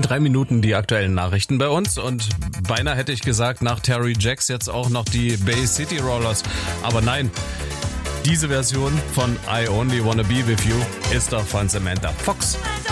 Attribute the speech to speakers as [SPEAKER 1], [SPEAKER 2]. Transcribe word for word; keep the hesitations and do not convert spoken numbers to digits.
[SPEAKER 1] drei Minuten die aktuellen Nachrichten bei uns und beinahe hätte ich gesagt, nach Terry Jacks jetzt auch noch die Bay City Rollers. Aber nein, diese Version von I Only Wanna Be With You ist doch von Samantha Fox.